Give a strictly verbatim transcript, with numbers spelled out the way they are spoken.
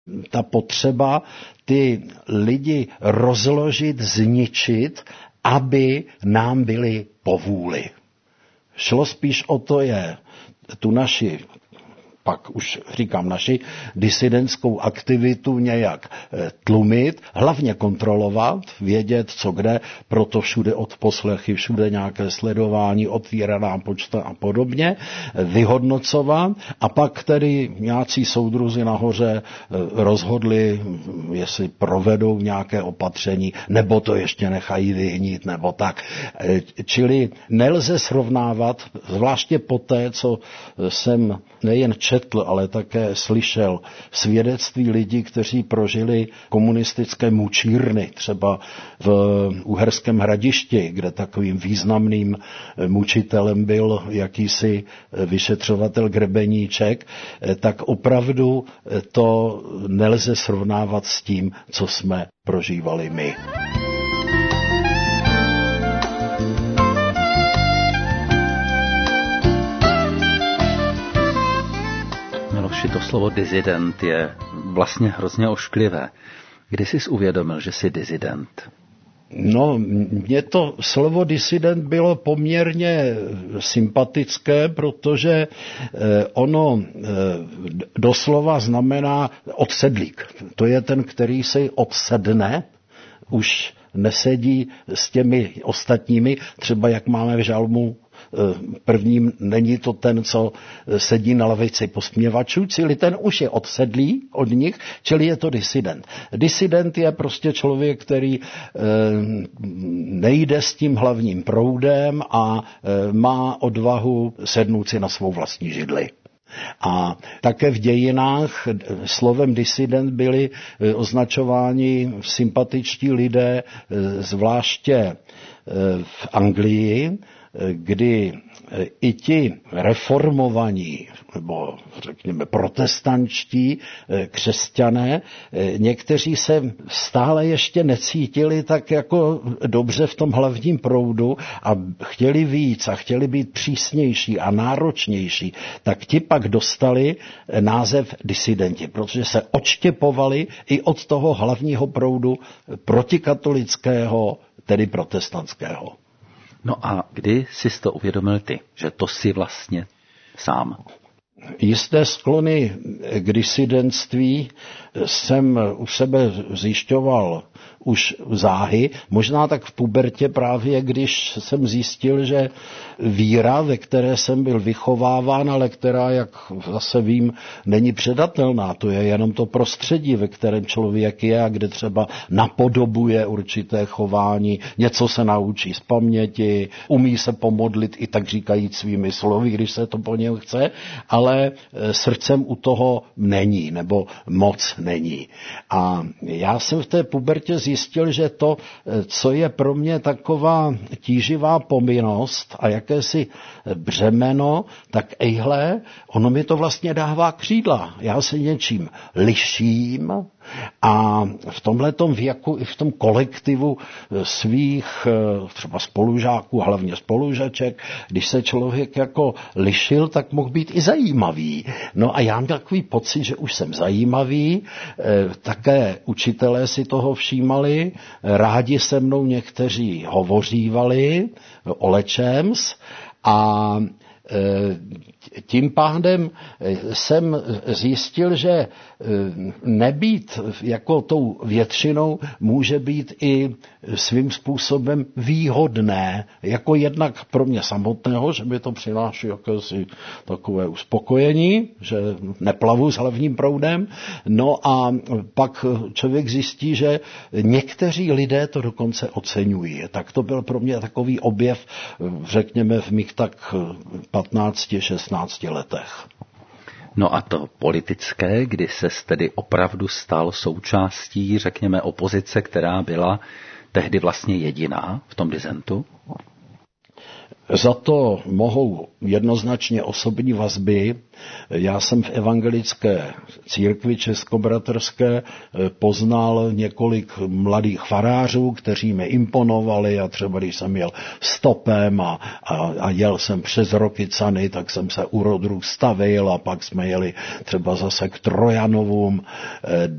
ta potřeba ty lidi rozložit, zničit, aby nám byli povůli. Šlo spíš o to je tu naši, pak už říkám naši, disidentskou aktivitu nějak tlumit, hlavně kontrolovat, vědět, co kde, proto všude odposlechy, všude nějaké sledování, otvíraná počta a podobně, vyhodnocovat a pak tedy nějací soudruzi nahoře rozhodli, jestli provedou nějaké opatření, nebo to ještě nechají vyhnít, nebo tak. Čili nelze srovnávat, zvláště poté, co jsem nejen četl, ale také slyšel svědectví lidí, kteří prožili komunistické mučírny, třeba v Uherském Hradišti, kde takovým významným mučitelem byl jakýsi vyšetřovatel Grebeníček, tak opravdu to nelze srovnávat s tím, co jsme prožívali my. To slovo disident je vlastně hrozně ošklivé. Kdy jsi uvědomil, že jsi disident? No, mně to slovo disident bylo poměrně sympatické, protože ono doslova znamená odsedlík. To je ten, který si odsedne, už nesedí s těmi ostatními, třeba jak máme v žalmu prvním, není to ten, co sedí na lavici posměvačů, čili ten už je odsedlý od nich, čili je to disident. Disident je prostě člověk, který e, nejde s tím hlavním proudem a e, má odvahu sednout si na svou vlastní židli. A také v dějinách slovem disident byli označováni sympatičtí lidé, zvláště v Anglii, kdy i ti reformovaní, nebo řekněme protestančtí křesťané, někteří se stále ještě necítili tak jako dobře v tom hlavním proudu a chtěli víc a chtěli být přísnější a náročnější, tak ti pak dostali název disidenti, protože se odštěpovali i od toho hlavního proudu protikatolického, tedy protestantského. No a kdy jsi to uvědomil ty, že to jsi vlastně sám? Jisté sklony k disidentství jsem u sebe zjišťoval už záhy, možná tak v pubertě právě, když jsem zjistil, že víra, ve které jsem byl vychováván, ale která, jak zase vím, není předatelná, to je jenom to prostředí, ve kterém člověk je a kde třeba napodobuje určité chování, něco se naučí z paměti, umí se pomodlit i tak říkajíc svými slovy, když se to po něm chce, ale srdcem u toho není, nebo moc není. A já jsem v té pubertě zjistil, že to, co je pro mě taková tíživá povinnost a jakési břemeno, tak ejhle, ono mi to vlastně dává křídla. Já se něčím liším a v tomhletom věku i v tom kolektivu svých třeba spolužáků, hlavně spolužaček, když se člověk jako lišil, tak mohl být i zajímavý. No a já mám takový pocit, že už jsem zajímavý, také učitelé si toho všímali, rádi se mnou někteří hovořívali o lečems a tím pádem jsem zjistil, že nebýt jako tou většinou může být i svým způsobem výhodné, jako jednak pro mě samotného, že mi to přináší jakési takové uspokojení, že neplavu s hlavním proudem, no a pak člověk zjistí, že někteří lidé to dokonce oceňují. Tak to byl pro mě takový objev, řekněme v mých tak patnácti šestnácti letech. No a to politické, kdy ses tedy opravdu stal součástí, řekněme, opozice, která byla tehdy vlastně jediná v tom disentu? Za to mohou jednoznačně osobní vazby. Já jsem v evangelické církvi českobratrské poznal několik mladých farářů, kteří mi imponovali a třeba když jsem jel stopem a, a, a jel jsem přes Rokycany, tak jsem se u Rodrů stavil a pak jsme jeli třeba zase k Trojanovům